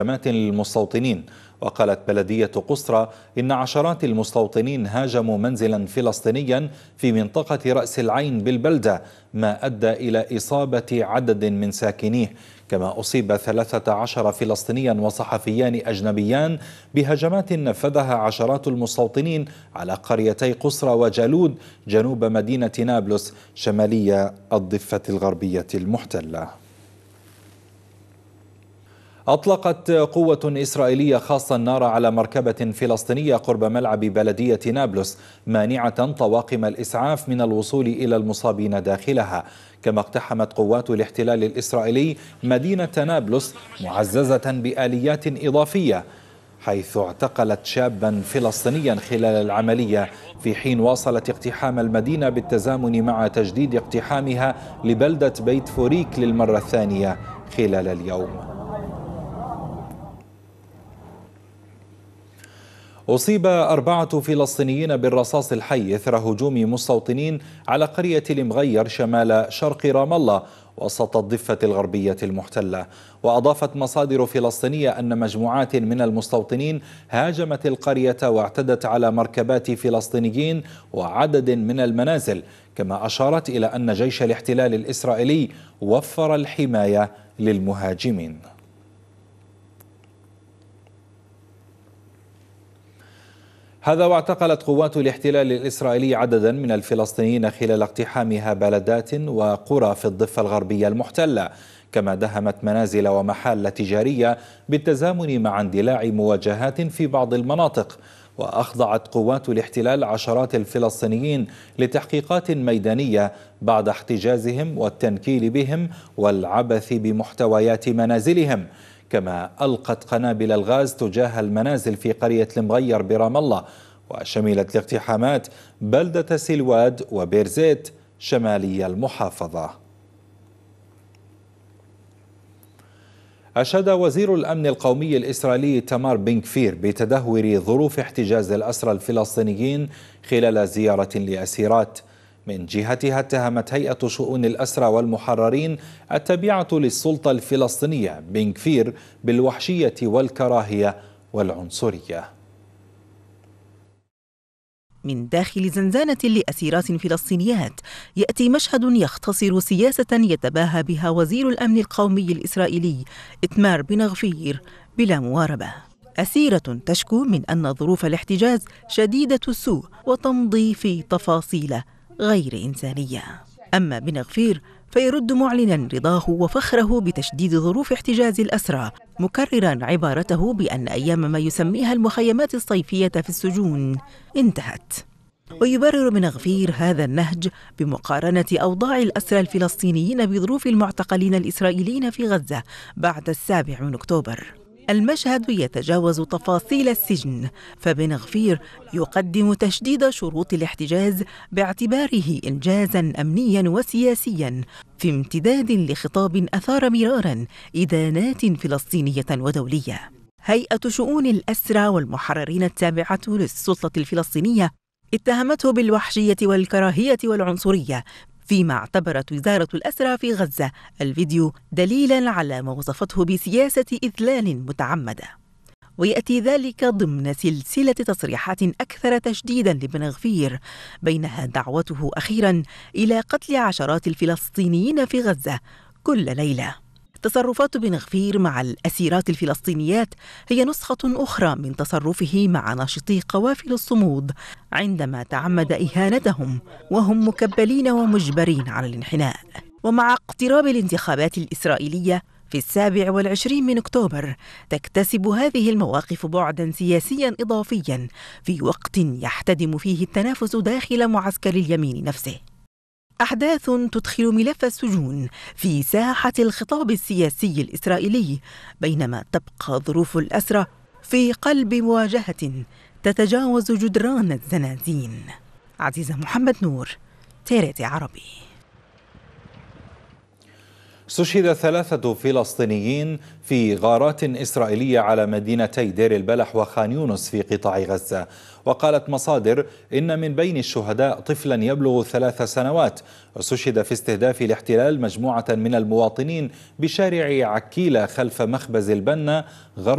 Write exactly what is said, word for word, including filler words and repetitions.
للمستوطنين. وقالت بلدية قصرى إن عشرات المستوطنين هاجموا منزلا فلسطينيا في منطقة رأس العين بالبلدة، ما أدى إلى إصابة عدد من ساكنيه. كما أصيب ثلاثة عشر فلسطينيا وصحفيان أجنبيان بهجمات نفذها عشرات المستوطنين على قريتي قصرى وجالود جنوب مدينة نابلس شمالية الضفة الغربية المحتلة. أطلقت قوة إسرائيلية خاصة النار على مركبة فلسطينية قرب ملعب بلدية نابلس، مانعة طواقم الإسعاف من الوصول إلى المصابين داخلها. كما اقتحمت قوات الاحتلال الإسرائيلي مدينة نابلس معززة بآليات إضافية، حيث اعتقلت شابا فلسطينيا خلال العملية، في حين واصلت اقتحام المدينة بالتزامن مع تجديد اقتحامها لبلدة بيت فوريك للمرة الثانية خلال اليوم. أصيب أربعة فلسطينيين بالرصاص الحي إثر هجوم مستوطنين على قرية المغير شمال شرق رام الله وسط الضفة الغربية المحتلة. وأضافت مصادر فلسطينية أن مجموعات من المستوطنين هاجمت القرية واعتدت على مركبات فلسطينيين وعدد من المنازل. كما أشارت إلى أن جيش الاحتلال الإسرائيلي وفر الحماية للمهاجمين. هذا واعتقلت قوات الاحتلال الإسرائيلي عددا من الفلسطينيين خلال اقتحامها بلدات وقرى في الضفة الغربية المحتلة. كما دهمت منازل ومحال تجارية بالتزامن مع اندلاع مواجهات في بعض المناطق. وأخضعت قوات الاحتلال عشرات الفلسطينيين لتحقيقات ميدانية بعد احتجازهم والتنكيل بهم والعبث بمحتويات منازلهم. كما ألقت قنابل الغاز تجاه المنازل في قرية المغير برام الله. وشملت الاقتحامات بلدة سلواد وبيرزيت شمالي المحافظة. أشاد وزير الأمن القومي الإسرائيلي تامار بن غفير بتدهور ظروف احتجاز الأسرى الفلسطينيين خلال زيارة لأسيرات. من جهتها اتهمت هيئة شؤون الأسرى والمحررين التابعة للسلطة الفلسطينية بن غفير بالوحشية والكراهية والعنصرية. من داخل زنزانة لأسيرات فلسطينيات يأتي مشهد يختصر سياسة يتباهى بها وزير الأمن القومي الإسرائيلي إتمار بن غفير بلا مواربة. أسيرة تشكو من أن ظروف الاحتجاز شديدة السوء وتمضي في تفاصيل غير إنسانية. أما بن غفير فيرد معلنا رضاه وفخره بتشديد ظروف احتجاز الأسرى، مكررا عبارته بأن أيام ما يسميها المخيمات الصيفية في السجون انتهت. ويبرر بن غفير هذا النهج بمقارنة أوضاع الأسرى الفلسطينيين بظروف المعتقلين الإسرائيليين في غزة بعد السابع من أكتوبر. المشهد يتجاوز تفاصيل السجن، فبن غفير يقدم تشديد شروط الاحتجاز باعتباره إنجازاً أمنياً وسياسياً في امتداد لخطاب أثار مراراً إدانات فلسطينية ودولية. هيئة شؤون الأسرى والمحررين التابعة للسلطة الفلسطينية اتهمته بالوحشية والكراهية والعنصرية، فيما اعتبرت وزارة الأسرى في غزة الفيديو دليلاً على ما وصفته بسياسة إذلال متعمدة. ويأتي ذلك ضمن سلسلة تصريحات أكثر تشديداً لبن غفير، بينها دعوته أخيراً إلى قتل عشرات الفلسطينيين في غزة كل ليلة. تصرفات بن غفير مع الأسيرات الفلسطينيات هي نسخة أخرى من تصرفه مع ناشطي قوافل الصمود عندما تعمد إهانتهم وهم مكبلين ومجبرين على الانحناء. ومع اقتراب الانتخابات الإسرائيلية في السابع والعشرين من أكتوبر تكتسب هذه المواقف بعداً سياسياً إضافياً في وقت يحتدم فيه التنافس داخل معسكر اليمين نفسه. أحداث تدخل ملف السجون في ساحة الخطاب السياسي الإسرائيلي، بينما تبقى ظروف الأسرى في قلب مواجهة تتجاوز جدران الزنازين. عزيزة محمد نور، تيريتي عربي. استشهد ثلاثة فلسطينيين في غارات إسرائيلية على مدينتي دير البلح وخان يونس في قطاع غزة. وقالت مصادر إن من بين الشهداء طفلا يبلغ ثلاث سنوات استشهد في استهداف الاحتلال مجموعة من المواطنين بشارع عكيلة خلف مخبز البنا غرب